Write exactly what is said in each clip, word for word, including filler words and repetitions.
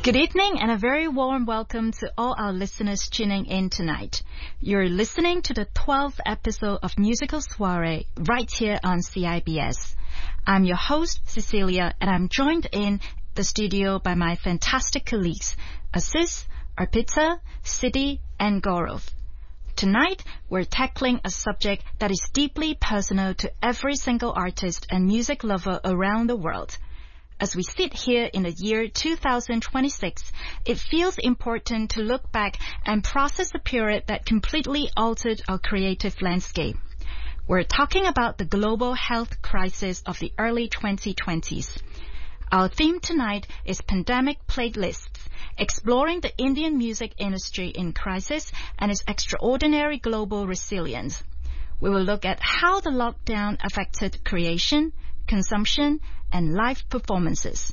Good evening and a very warm welcome to all our listeners tuning in tonight. You're listening to the twelfth episode of Musical Soiree right here on C I B S. I'm your host, Cecilia, and I'm joined in the studio by my fantastic colleagues, Aziz, Arpita, Siddhi, and Gaurav. Tonight, we're tackling a subject that is deeply personal to every single artist and music lover around the world. As we sit here in the year two thousand twenty-six, it feels important to look back and process a period that completely altered our creative landscape. We're talking about the global health crisis of the early twenty twenties. Our theme tonight is Pandemic Playlists, exploring the Indian music industry in crisis and its extraordinary global resilience. We will look at how the lockdown affected creation, consumption, and live performances.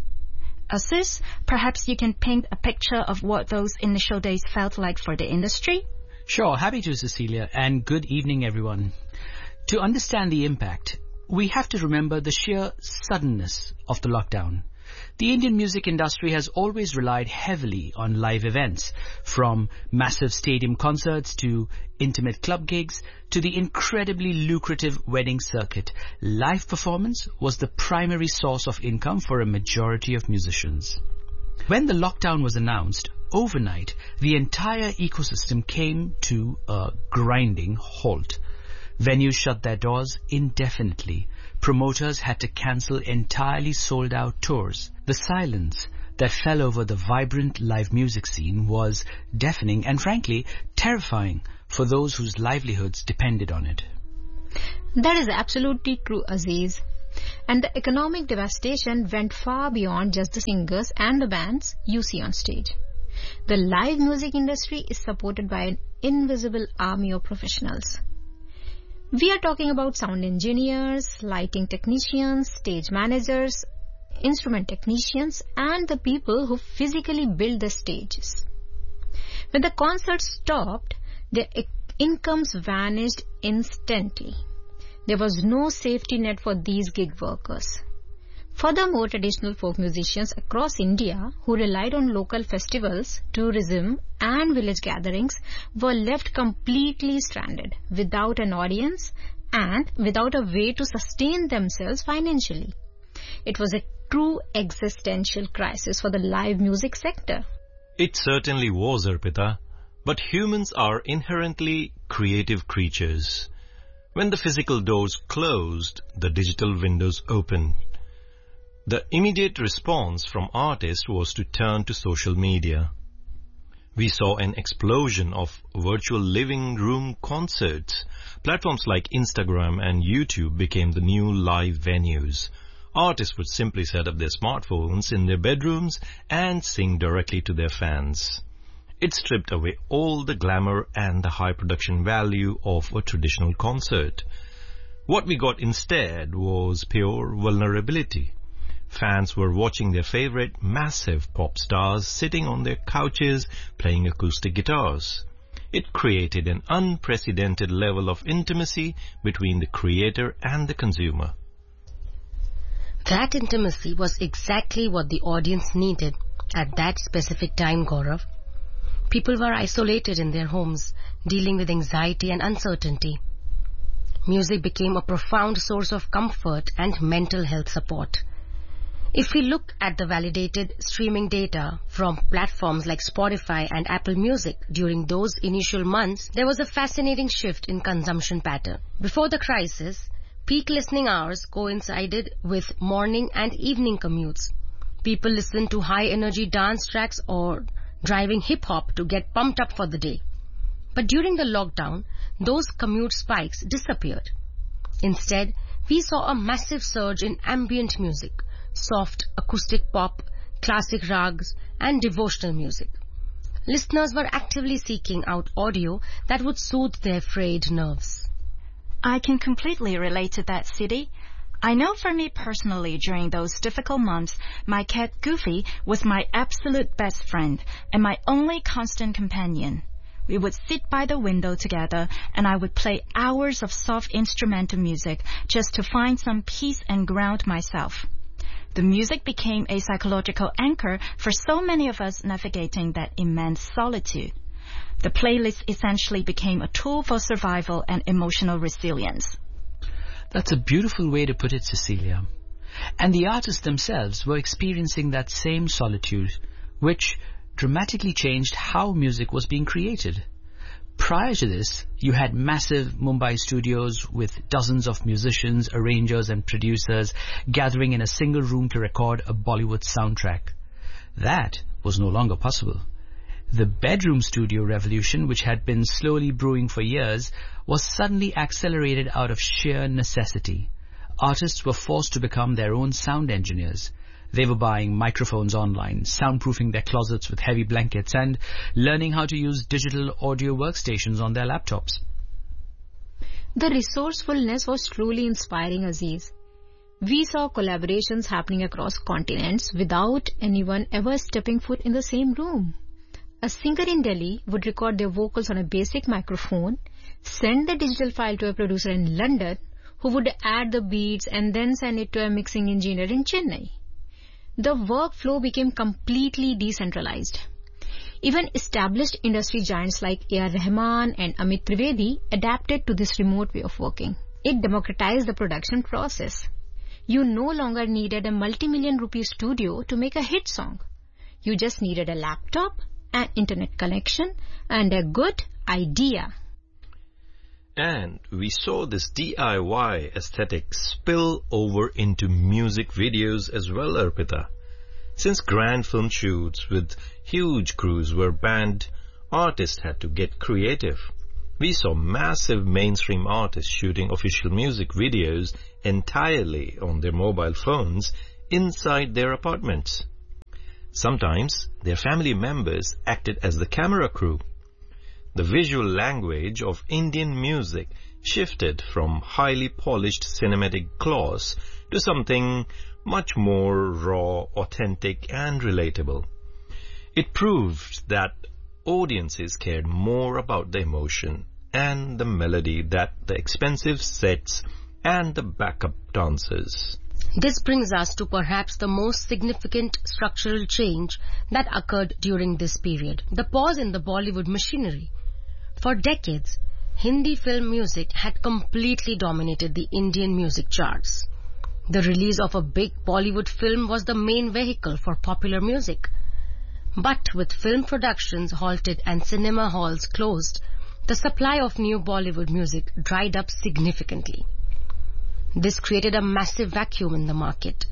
Aziz, perhaps you can paint a picture of what those initial days felt like for the industry? Sure, happy to, Cecilia, and good evening, everyone. To understand the impact, we have to remember the sheer suddenness of the lockdown. The Indian music industry has always relied heavily on live events, from massive stadium concerts to intimate club gigs to the incredibly lucrative wedding circuit. Live performance was the primary source of income for a majority of musicians. When the lockdown was announced, overnight, the entire ecosystem came to a grinding halt. Venues shut their doors indefinitely. Promoters had to cancel entirely sold-out tours. The silence that fell over the vibrant live music scene was deafening and, frankly, terrifying for those whose livelihoods depended on it. That is absolutely true, Aziz. And the economic devastation went far beyond just the singers and the bands you see on stage. The live music industry is supported by an invisible army of professionals. We are talking about sound engineers, lighting technicians, stage managers, instrument technicians, and the people who physically build the stages. When the concerts stopped, their incomes vanished instantly. There was no safety net for these gig workers. Furthermore, traditional folk musicians across India who relied on local festivals, tourism, and village gatherings were left completely stranded, without an audience and without a way to sustain themselves financially. It was a true existential crisis for the live music sector. It certainly was, Arpita. But humans are inherently creative creatures. When the physical doors closed, the digital windows opened. The immediate response from artists was to turn to social media. We saw an explosion of virtual living room concerts. Platforms like Instagram and YouTube became the new live venues. Artists would simply set up their smartphones in their bedrooms and sing directly to their fans. It stripped away all the glamour and the high production value of a traditional concert. What we got instead was pure vulnerability. Fans were watching their favorite massive pop stars sitting on their couches playing acoustic guitars. It created an unprecedented level of intimacy between the creator and the consumer. That intimacy was exactly what the audience needed at that specific time, Gaurav. People were isolated in their homes, dealing with anxiety and uncertainty. Music became a profound source of comfort and mental health support. If we look at the validated streaming data from platforms like Spotify and Apple Music during those initial months, there was a fascinating shift in consumption pattern. Before the crisis, peak listening hours coincided with morning and evening commutes. People listened to high-energy dance tracks or driving hip-hop to get pumped up for the day. But during the lockdown, those commute spikes disappeared. Instead, we saw a massive surge in ambient music, soft acoustic pop, classic rags, and devotional music. Listeners were actively seeking out audio that would soothe their frayed nerves. I can completely relate to that, Siddhi. I know for me personally, during those difficult months, my cat Goofy was my absolute best friend and my only constant companion. We would sit by the window together and I would play hours of soft instrumental music just to find some peace and ground myself. The music became a psychological anchor for so many of us navigating that immense solitude. The playlist essentially became a tool for survival and emotional resilience. That's a beautiful way to put it, Cecilia. And the artists themselves were experiencing that same solitude, which dramatically changed how music was being created. Prior to this, you had massive Mumbai studios with dozens of musicians, arrangers and producers gathering in a single room to record a Bollywood soundtrack. That was no longer possible. The bedroom studio revolution, which had been slowly brewing for years, was suddenly accelerated out of sheer necessity. Artists were forced to become their own sound engineers. They were buying microphones online, soundproofing their closets with heavy blankets, and learning how to use digital audio workstations on their laptops. The resourcefulness was truly inspiring, Aziz. We saw collaborations happening across continents without anyone ever stepping foot in the same room. A singer in Delhi would record their vocals on a basic microphone, send the digital file to a producer in London, who would add the beats and then send it to a mixing engineer in Chennai. The workflow became completely decentralized. Even established industry giants like A R Rahman and Amit Trivedi adapted to this remote way of working. It democratized the production process. You no longer needed a multi-million rupee studio to make a hit song. You just needed a laptop, an internet connection, and a good idea. And we saw this D I Y aesthetic spill over into music videos as well, Arpita. Since grand film shoots with huge crews were banned, artists had to get creative. We saw massive mainstream artists shooting official music videos entirely on their mobile phones inside their apartments. Sometimes their family members acted as the camera crew. The visual language of Indian music shifted from highly polished cinematic gloss to something much more raw, authentic and relatable. It proved that audiences cared more about the emotion and the melody than the expensive sets and the backup dancers. This brings us to perhaps the most significant structural change that occurred during this period, the pause in the Bollywood machinery. For decades, Hindi film music had completely dominated the Indian music charts. The release of a big Bollywood film was the main vehicle for popular music. But with film productions halted and cinema halls closed, the supply of new Bollywood music dried up significantly. This created a massive vacuum in the market.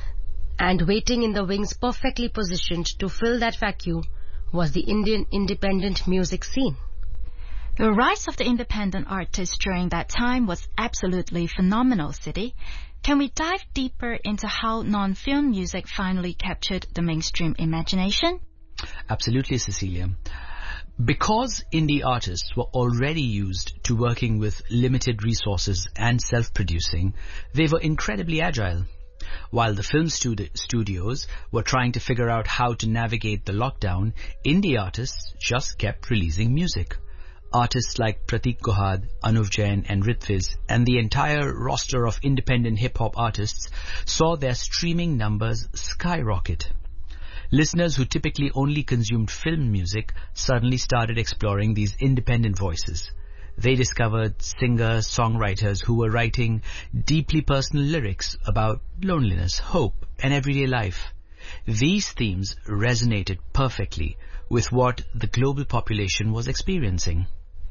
And waiting in the wings perfectly positioned to fill that vacuum was the Indian independent music scene. The rise of the independent artists during that time was absolutely phenomenal, Siti. Can we dive deeper into how non-film music finally captured the mainstream imagination? Absolutely, Cecilia. Because indie artists were already used to working with limited resources and self-producing, they were incredibly agile. While the film studi- studios were trying to figure out how to navigate the lockdown, indie artists just kept releasing music. Artists like Pratik Gohad, Anuv Jain and Ritviz and the entire roster of independent hip-hop artists saw their streaming numbers skyrocket. Listeners who typically only consumed film music suddenly started exploring these independent voices. They discovered singers, songwriters who were writing deeply personal lyrics about loneliness, hope, and everyday life. These themes resonated perfectly with what the global population was experiencing.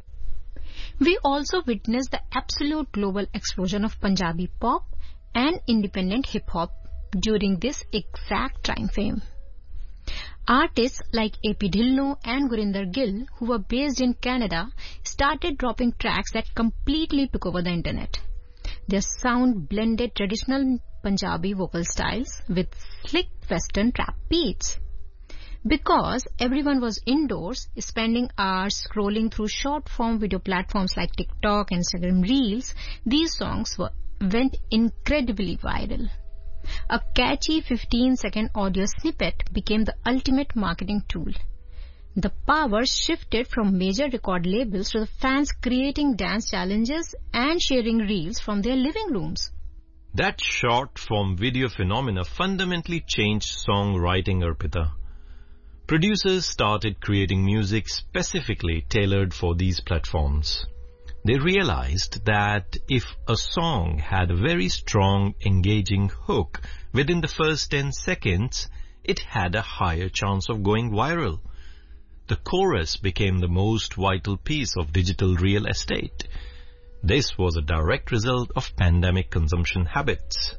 We also witnessed the absolute global explosion of Punjabi pop and independent hip-hop during this exact time frame. Artists like A P Dhillon and Gurinder Gill, who were based in Canada, started dropping tracks that completely took over the internet. Their sound blended traditional Punjabi vocal styles with slick western trap beats. Because everyone was indoors, spending hours scrolling through short-form video platforms like TikTok and Instagram Reels, these songs were, went incredibly viral. A catchy fifteen-second audio snippet became the ultimate marketing tool. The power shifted from major record labels to the fans creating dance challenges and sharing reels from their living rooms. That short-form video phenomena fundamentally changed songwriting, Arpita. Producers started creating music specifically tailored for these platforms. They realized that if a song had a very strong, engaging hook within the first ten seconds, it had a higher chance of going viral. The chorus became the most vital piece of digital real estate. This was a direct result of pandemic consumption habits.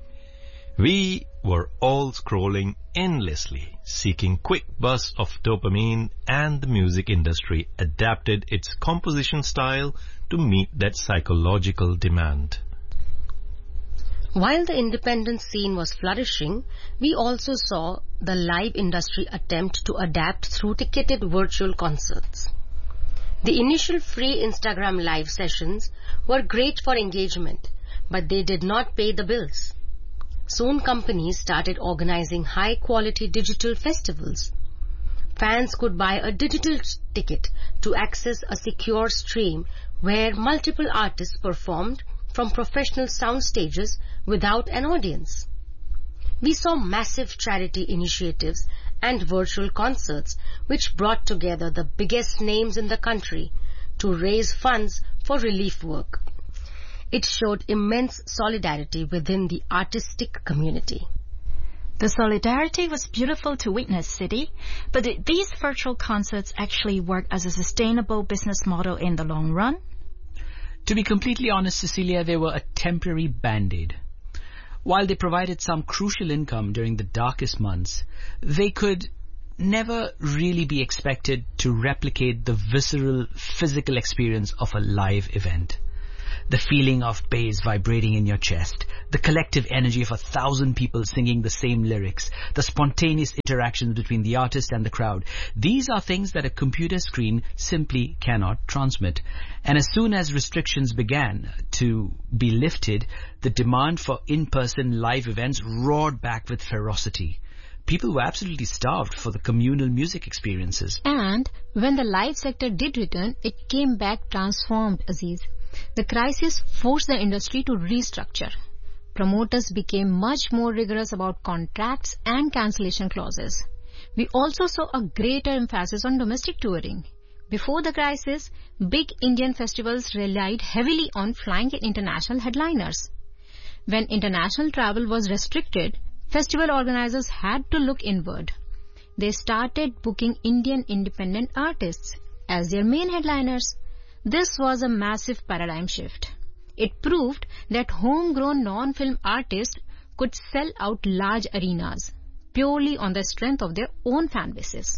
We were all scrolling endlessly, seeking quick bursts of dopamine, and the music industry adapted its composition style to meet that psychological demand. While the independent scene was flourishing, we also saw the live industry attempt to adapt through ticketed virtual concerts. The initial free Instagram live sessions were great for engagement, but they did not pay the bills. Soon companies started organizing high-quality digital festivals. Fans could buy a digital ticket to access a secure stream where multiple artists performed from professional sound stages without an audience. We saw massive charity initiatives and virtual concerts which brought together the biggest names in the country to raise funds for relief work. It showed immense solidarity within the artistic community. The solidarity was beautiful to witness, Siti, but did these virtual concerts actually work as a sustainable business model in the long run? To be completely honest, Cecilia, they were a temporary band-aid. While they provided some crucial income during the darkest months, they could never really be expected to replicate the visceral, physical experience of a live event. The feeling of bass vibrating in your chest, the collective energy of a thousand people singing the same lyrics, the spontaneous interactions between the artist and the crowd. These are things that a computer screen simply cannot transmit. And as soon as restrictions began to be lifted, the demand for in-person live events roared back with ferocity. People were absolutely starved for the communal music experiences. And when the live sector did return, it came back transformed, Aziz. The crisis forced the industry to restructure. Promoters became much more rigorous about contracts and cancellation clauses. We also saw a greater emphasis on domestic touring. Before the crisis, big Indian festivals relied heavily on flying in international headliners. When international travel was restricted, festival organizers had to look inward. They started booking Indian independent artists as their main headliners. This was a massive paradigm shift. It proved that homegrown non-film artists could sell out large arenas purely on the strength of their own fan bases.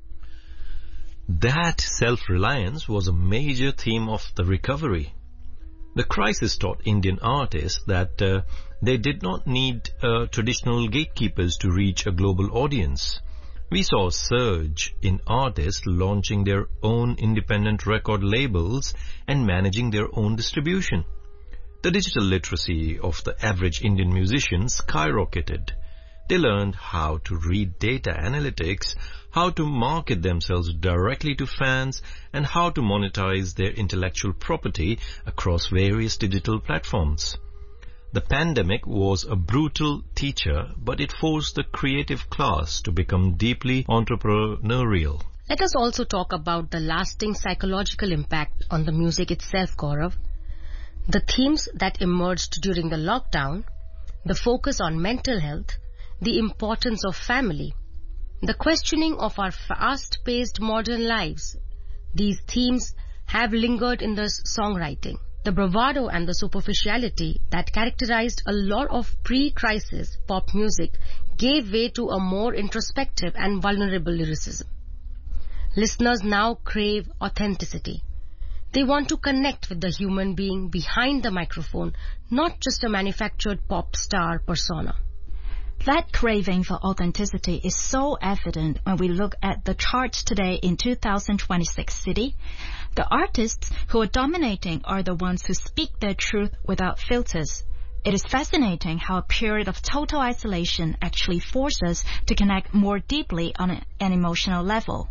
That self-reliance was a major theme of the recovery. The crisis taught Indian artists that uh, they did not need uh, traditional gatekeepers to reach a global audience. We saw a surge in artists launching their own independent record labels and managing their own distribution. The digital literacy of the average Indian musician skyrocketed. They learned how to read data analytics, how to market themselves directly to fans, and how to monetize their intellectual property across various digital platforms. The pandemic was a brutal teacher, but it forced the creative class to become deeply entrepreneurial. Let us also talk about the lasting psychological impact on the music itself, Gaurav. The themes that emerged during the lockdown, the focus on mental health, the importance of family, the questioning of our fast-paced modern lives. These themes have lingered in the songwriting. The bravado and the superficiality that characterized a lot of pre-crisis pop music gave way to a more introspective and vulnerable lyricism. Listeners now crave authenticity. They want to connect with the human being behind the microphone, not just a manufactured pop star persona. That craving for authenticity is so evident when we look at the charts today in two thousand twenty-six, Siti. The artists who are dominating are the ones who speak their truth without filters. It is fascinating how a period of total isolation actually forces us to connect more deeply on an emotional level.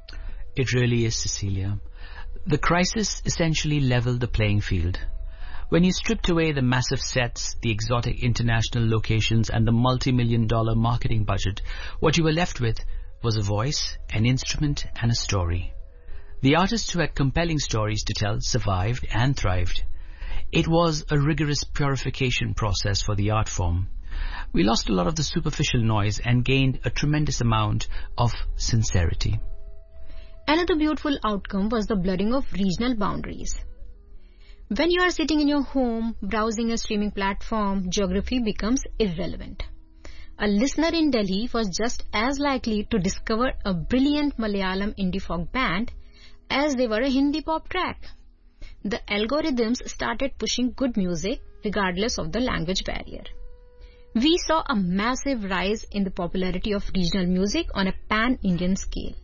It really is, Cecilia. The crisis essentially leveled the playing field. When you stripped away the massive sets, the exotic international locations, and the multi-million dollar marketing budget, what you were left with was a voice, an instrument, and a story. The artists who had compelling stories to tell survived and thrived. It was a rigorous purification process for the art form. We lost a lot of the superficial noise and gained a tremendous amount of sincerity. Another beautiful outcome was the blurring of regional boundaries. When you are sitting in your home, browsing a streaming platform, geography becomes irrelevant. A listener in Delhi was just as likely to discover a brilliant Malayalam indie folk band as they were a Hindi pop track. The algorithms started pushing good music regardless of the language barrier. We saw a massive rise in the popularity of regional music on a pan-Indian scale.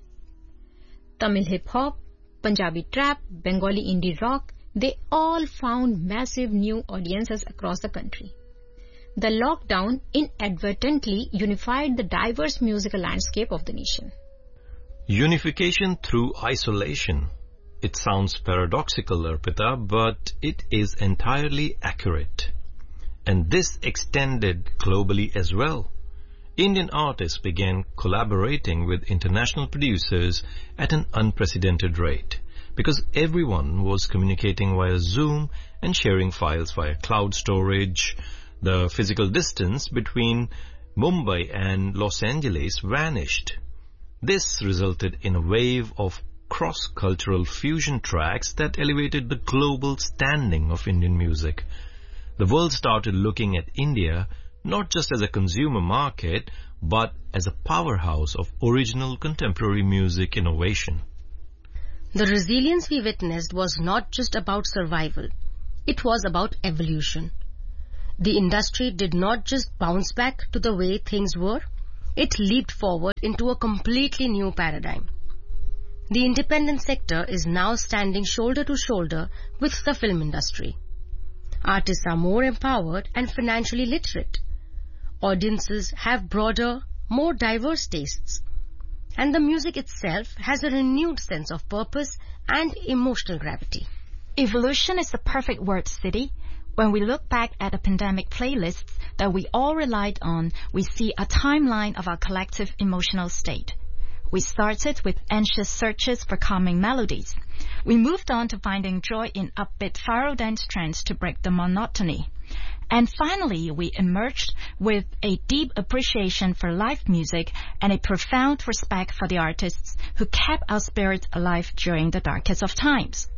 Tamil hip-hop, Punjabi trap, Bengali indie rock, they all found massive new audiences across the country. The lockdown inadvertently unified the diverse musical landscape of the nation. Unification through isolation. It sounds paradoxical, Arpita, but it is entirely accurate. And this extended globally as well. Indian artists began collaborating with international producers at an unprecedented rate, because everyone was communicating via Zoom and sharing files via cloud storage. The physical distance between Mumbai and Los Angeles vanished. This resulted in a wave of cross-cultural fusion tracks that elevated the global standing of Indian music. The world started looking at India not just as a consumer market, but as a powerhouse of original contemporary music innovation. The resilience we witnessed was not just about survival. It was about evolution. The industry did not just bounce back to the way things were. It leaped forward into a completely new paradigm. The independent sector is now standing shoulder to shoulder with the film industry. Artists are more empowered and financially literate. Audiences have broader, more diverse tastes. And the music itself has a renewed sense of purpose and emotional gravity. Evolution is the perfect word, Siddhi. When we look back at the pandemic playlists that we all relied on, we see a timeline of our collective emotional state. We started with anxious searches for calming melodies. We moved on to finding joy in upbeat Pharaoh dance trends to break the monotony. And finally, we emerged with a deep appreciation for live music and a profound respect for the artists who kept our spirit alive during the darkest of times.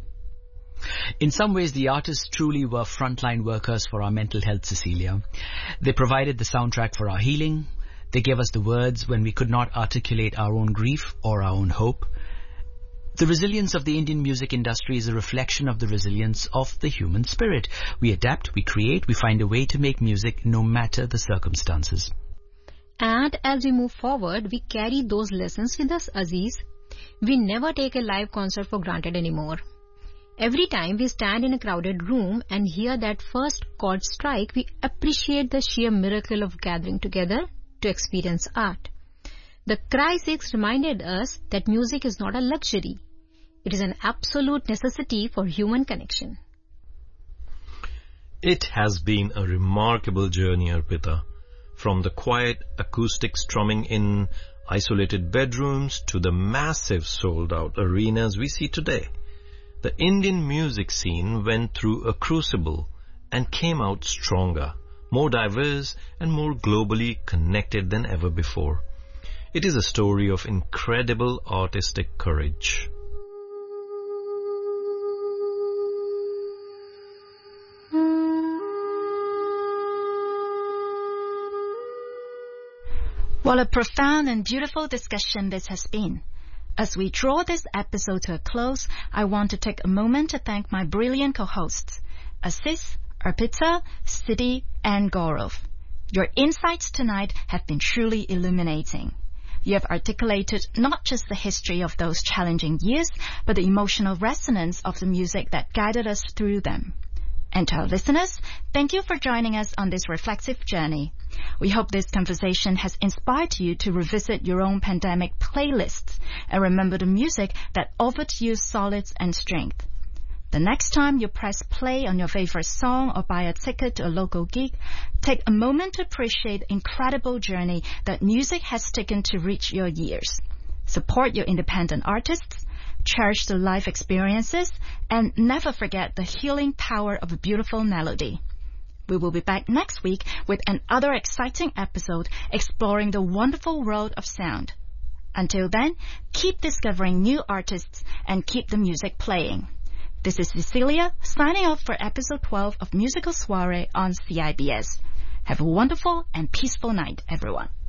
In some ways, the artists truly were frontline workers for our mental health, Cecilia. They provided the soundtrack for our healing. They gave us the words when we could not articulate our own grief or our own hope. The resilience of the Indian music industry is a reflection of the resilience of the human spirit. We adapt, we create, we find a way to make music no matter the circumstances. And as we move forward, we carry those lessons with us, Aziz. We never take a live concert for granted anymore. Every time we stand in a crowded room and hear that first chord strike, we appreciate the sheer miracle of gathering together to experience art. The crisis reminded us that music is not a luxury. It is an absolute necessity for human connection. It has been a remarkable journey, Arpita. From the quiet acoustic strumming in isolated bedrooms to the massive sold-out arenas we see today. The Indian music scene went through a crucible and came out stronger, more diverse and more globally connected than ever before. It is a story of incredible artistic courage. What a profound and beautiful discussion this has been. As we draw this episode to a close, I want to take a moment to thank my brilliant co-hosts, Aziz, Arpita, Siddhi, and Gaurav. Your insights tonight have been truly illuminating. You have articulated not just the history of those challenging years, but the emotional resonance of the music that guided us through them. And to our listeners, thank you for joining us on this reflective journey. We hope this conversation has inspired you to revisit your own pandemic playlists and remember the music that offered you solace and strength. The next time you press play on your favorite song or buy a ticket to a local gig, take a moment to appreciate the incredible journey that music has taken to reach your ears. Support your independent artists, cherish the life experiences, and never forget the healing power of a beautiful melody. We will be back next week with another exciting episode exploring the wonderful world of sound. Until then, keep discovering new artists and keep the music playing. This is Cecilia signing off for episode twelve of Musical Soiree on C I B S. Have a wonderful and peaceful night, everyone.